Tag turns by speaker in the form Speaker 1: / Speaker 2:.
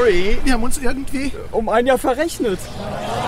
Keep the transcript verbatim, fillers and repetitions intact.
Speaker 1: Sorry.
Speaker 2: Wir haben uns irgendwie...
Speaker 1: Um ein Jahr verrechnet.